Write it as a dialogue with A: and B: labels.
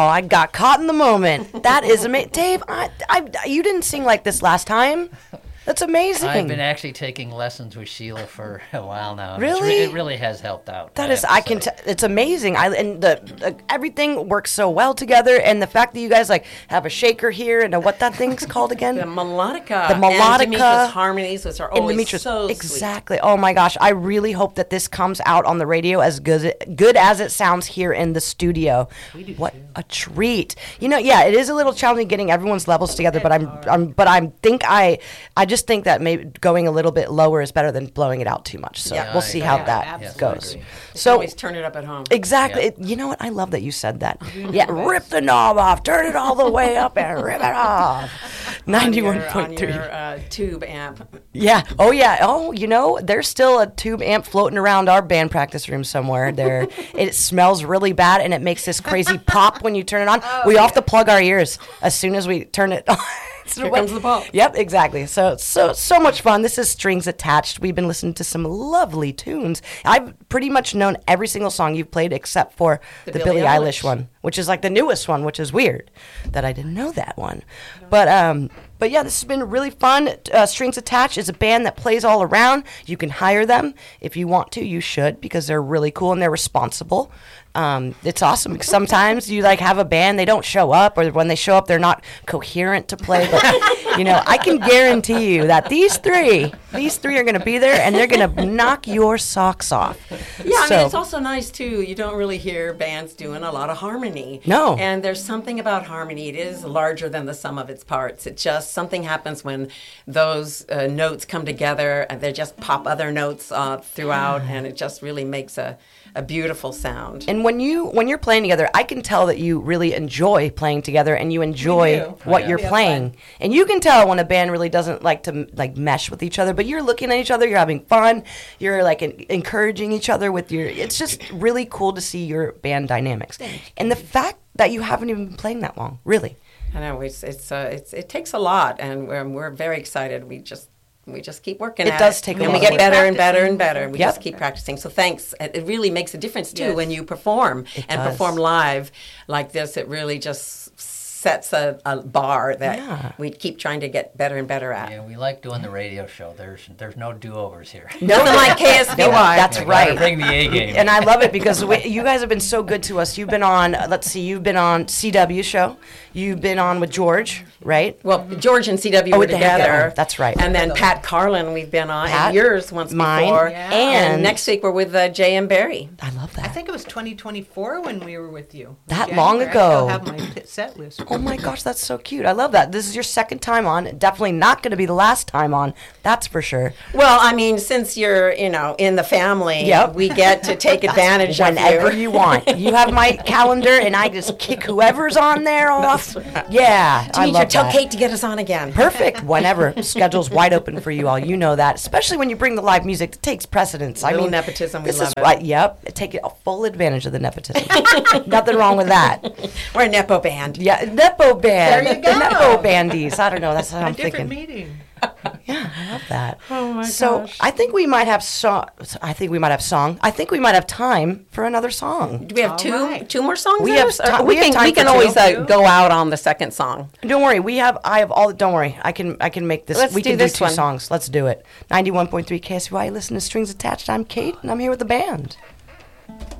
A: I got caught in the moment. That is amazing. Dave, you didn't sing like this last time. That's amazing.
B: I've been actually taking lessons with Sheila for a while now.
A: Really?
B: It really has helped out.
A: That is, it's amazing. And everything works so well together. And the fact that you guys like have a shaker here and what that thing's called again?
C: The melodica.
A: The melodica.
C: And Demetra's harmonies, which are always so sweet.
A: Exactly. Oh my gosh. I really hope that this comes out on the radio as good as it sounds here in the studio. What a treat. Yeah, it is a little challenging getting everyone's levels together, but I just think that maybe going a little bit lower is better than blowing it out too much. So we'll see how that goes.
C: So always turn it up at home.
A: Exactly. Yeah. You know what? I love that you said that. Yeah, rip the knob off, turn it all the way up, and rip it off. 91.3
C: on your tube amp.
A: Yeah. Oh yeah. Oh, there's still a tube amp floating around our band practice room somewhere. There, it smells really bad, and it makes this crazy pop when you turn it on. We have to plug our ears as soon as we turn it on.
C: Here comes the pop.
A: Yep, exactly. So much fun. This is Strings Attached. We've been listening to some lovely tunes. I've pretty much known every single song you've played except for the Billie Eilish one, which is like the newest one, which is weird that I didn't know that one. But yeah, this has been really fun. Strings Attached is a band that plays all around. You can hire them if you want to. You should, because they're really cool and they're responsible. It's awesome. Sometimes you have a band, they don't show up, or when they show up, they're not coherent to play. But I can guarantee you that these three are going to be there, and they're going to knock your socks off.
C: Yeah, I mean, it's also nice too. You don't really hear bands doing a lot of harmony.
A: No.
C: And there's something about harmony. It is larger than the sum of its parts. It just something happens when those notes come together, and they just pop other notes throughout, and it just really makes a beautiful sound.
A: And when you're playing together, I can tell that you really enjoy playing together, and you enjoy what you're playing. And you can tell when a band really doesn't like to mesh with each other, but you're looking at each other, you're having fun, you're encouraging each other with your. It's just really cool to see your band dynamics, and the fact that you haven't even been playing that long, really.
C: I know it takes a lot, and we're very excited. We just keep working at it.
A: It does take a lot.
C: And we get better and better and better. We just keep practicing. So thanks. It really makes a difference, too, when you perform. Perform live like this. It really just sets a bar that we keep trying to get better and better at.
B: Yeah, we like doing the radio show. There's no do-overs here.
C: Nothing like KSBY.
A: That's right.
B: Bring the A game.
A: And I love it because you guys have been so good to us. You've been on CW show. You've been on with George, right?
C: Well, George and CW were together.
A: That's right.
C: And then Pat Carlin we've been on. And yours once before.
A: Yeah.
C: And next week we're with J.M. Barrie.
A: I love that.
D: I think it was 2024 when we were with you.
A: That long ago.
D: I'll have my set list.
A: Oh my gosh, that's so cute. I love that. This is your second time on. Definitely not going to be the last time on. That's for sure.
C: Well, I mean, since you're, in the family, we get to take advantage of
A: whenever you want. You have my calendar, and I just kick whoever's on there off. Yeah,
C: Demetra, tell Kate to get us on again.
A: Perfect. Whenever. Schedule's wide open for you all. You know that. Especially when you bring the live music. It takes precedence.
C: I mean, nepotism, we love it.
A: Right. Yep. Take a full advantage of the nepotism. Nothing wrong with that.
C: We're a Nepo band.
A: Yeah, Nepo band.
D: There you go.
A: The Nepo bandies. I don't know. That's what I'm thinking.
D: A different meeting.
A: Yeah, I love that.
C: Oh my
A: so
C: gosh.
A: I think we might have song. I think we might have time for another song.
C: Do we have two more songs?
A: We have time.
C: We can always go out on the second song.
A: Don't worry. I have all. Don't worry. I can make this. We can do two songs. Let's do it. 91.3 KSBY. Listen to Strings Attached. I'm Kate, and I'm here with the band.